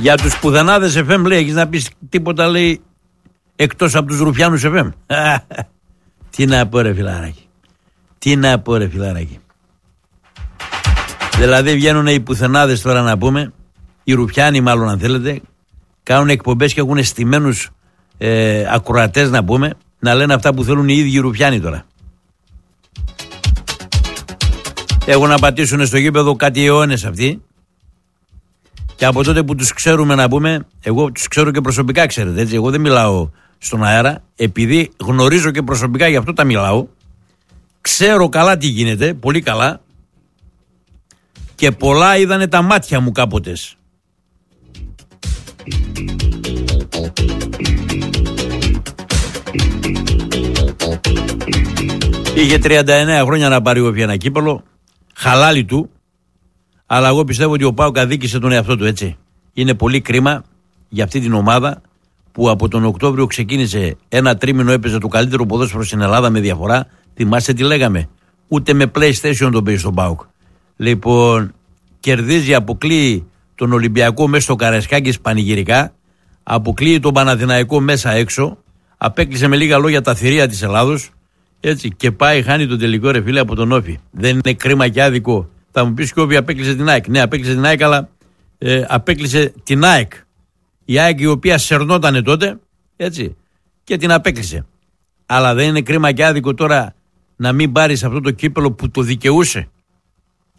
Για τους πουδενάδες FM λέει, έχεις να πεις τίποτα, λέει, εκτός από τους Ρουφιάνους FM? Τι να πω ρε φιλαράκι. Τι να πω ρε φιλαράκι. Δηλαδή βγαίνουν οι πουθενάδες τώρα να πούμε, οι Ρουφιάνοι μάλλον αν θέλετε, κάνουν εκπομπές και έχουν στημένους ακροατές να πούμε, να λένε αυτά που θέλουν οι ίδιοι οι Ρουφιάνοι τώρα. Έχουν να πατήσουν στο γήπεδο κάτι αιώνες αυτοί. Και από τότε που τους ξέρουμε να πούμε, εγώ τους ξέρω και προσωπικά, ξέρετε, έτσι, εγώ δεν μιλάω στον αέρα, επειδή γνωρίζω και προσωπικά, γι' αυτό τα μιλάω, ξέρω καλά τι γίνεται, πολύ καλά, και πολλά είδανε τα μάτια μου κάποτες. Είχε 39 χρόνια να πάρει ο ένα κύπελο, χαλάλι του. Αλλά εγώ πιστεύω ότι ο ΠΑΟΚ αδίκησε τον εαυτό του, έτσι. Είναι πολύ κρίμα για αυτή την ομάδα που από τον Οκτώβριο ξεκίνησε ένα τρίμηνο, έπαιζε το καλύτερο ποδόσφαιρο στην Ελλάδα με διαφορά. Θυμάστε τι λέγαμε? Ούτε με PlayStation τον παίζει στον ΠΑΟΚ. Λοιπόν, κερδίζει, αποκλείει τον Ολυμπιακό μέσα στο Καραϊσκάκης πανηγυρικά, αποκλείει τον Παναθηναϊκό μέσα έξω, απέκλεισε με λίγα λόγια τα θηρία της Ελλάδος, έτσι, και πάει, χάνει τον τελικό ρε φίλε από τον Όφη. Δεν είναι κρίμα και άδικο? Θα μου πεις και Όφη απέκλεισε την ΑΕΚ. Ναι, απέκλεισε την ΑΕΚ, αλλά απέκλεισε την ΑΕΚ. Η ΑΕΚ η οποία σερνότανε τότε, έτσι, και την απέκλεισε. Αλλά δεν είναι κρίμα και άδικο τώρα να μην πάρεις αυτό το κύπελο που το δικαιούσε?